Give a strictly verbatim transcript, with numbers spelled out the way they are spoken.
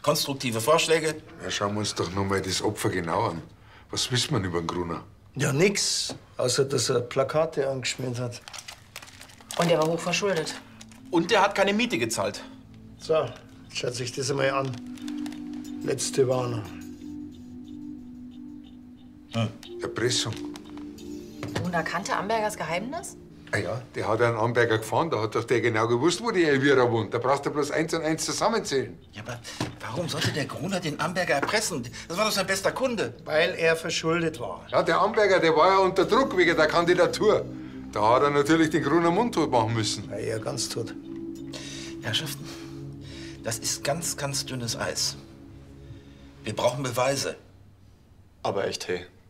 Konstruktive Vorschläge? Ja, schauen wir uns doch noch mal das Opfer genau an. Was wissen wir über den Gruner? Ja, nix. Außer, dass er Plakate angeschmiert hat. Und er war hochverschuldet. Und der hat keine Miete gezahlt. So, schaut sich das einmal an. Letzte Warnung. Hm. Erpressung. Gruner kannte Ambergers Geheimnis? Ah ja, der hat einen Amberger gefahren, da hat doch der genau gewusst, wo die Elvira wohnt. Da brauchst du bloß eins und eins zusammenzählen. Ja, aber warum sollte der Gruner den Amberger erpressen? Das war doch sein bester Kunde. Weil er verschuldet war. Ja, der Amberger, der war ja unter Druck wegen der Kandidatur. Da hat er natürlich den Gruner mundtot machen müssen. Ja, ja, ganz tot. Herrschaften, das ist ganz, ganz dünnes Eis. Wir brauchen Beweise. Aber echt, hey,